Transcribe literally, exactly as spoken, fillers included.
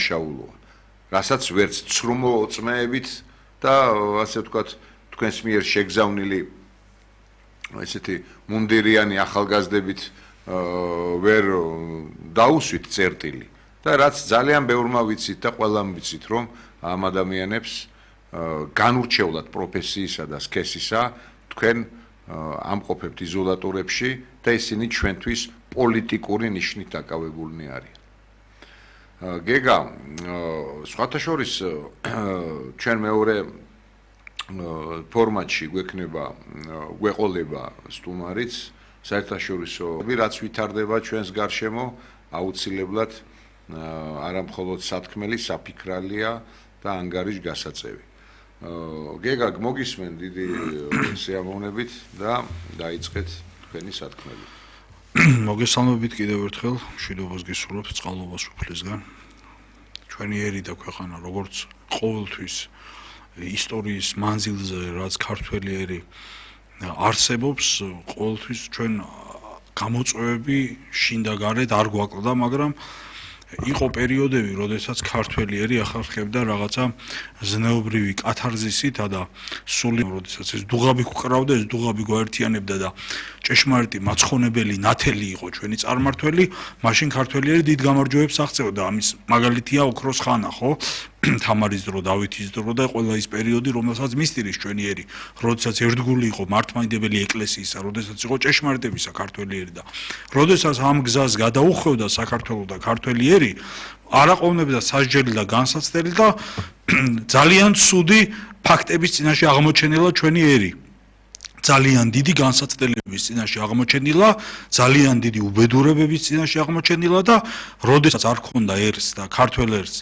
უდანაშაულოა, რასაც ვერც ცრუმო წმეებით და ასე ვთქვათ, თქვენს მიერ შეგზავნილი ესეთი მუნდირიანი ახალგაზრდებით ვერ დაუსვით წერტილი და რაც ძალიან ბევრმა ვიცით და ყველამ ვიცით, რომ ამ ადამიანებს განურჩევლად პროფესიისა და სქესისა თქვენ ამყოფებთ იზოლატორებში და ისინი ჩვენთვის პოლიტიკური ნიშნით დაკავებულნი არიან. გეგა, სხვათა შორის ჩვენ მეორე ფორმატში გვექნება გვეყოლება სტუმარიც საერთაშორისო რაც ვითარდება ჩვენს გარშემო აუცილებლად არა მხოლოდ სათქმელი საფიქრალია და ანგარიშ გასაწევი. გეგა მოგისმენ დიდი სიამოვნებით და დაიწყეთ თქვენი სათქმელი. მოგესალმებით კიდევ ერთხელ, მშვიდობას გისურვებთ წყალობას უფლისგან. ჩვენი ერი და ქვეყანა როგორც ყოველთვის ისტორიის მანძილზე რაც ქართველი ერი არსებობს, ყოველთვის ჩვენ გამოწვევები შინ და გარეთ არ გვაკლდა, მაგრამ იყო პერიოდები, როდესაც ქართველი ერი ახერხებდა რაღაცა ზნეობრივი კათარზისით და სული, როდესაც ეს დუღაბი გვკრავდა, ეს დუღაბი გვაერთიანებდა და ჭეშმარიტი მაცხონებელი ნათელი იყო ჩვენი წარმართველი, მაშინ ქართველი ერი დიდ გამარჯვებებს აღწევდა. ამის მაგალითია ოქროს ხანა, ხო? თამარის დრო, დავითის დრო და ყველა ის პერიოდი, რომელსაც მისდირის ჩვენი ერი, როდესაც ერთგული იყო მართლმადიდებელი ეკლესიისა, როდესაც იყო ჭეშმარიტებისა ქართველი ერი და როდესაც ამ გზას გადაუხვევდა საქართველო და ქართველი ერი, არ აყოვნებდა სასჯელი და განსაცდელი და ძალიან ცუდი ფაქტების წინაშე აღმოჩენილა ჩვენი ერი. ძალიან დიდი განსაცდელების წინაშე აღმოჩენილა, ძალიან დიდი უბედურებების წინაშე აღმოჩენილა და როდესაც არ ქონდა ერს და ქართველ ერს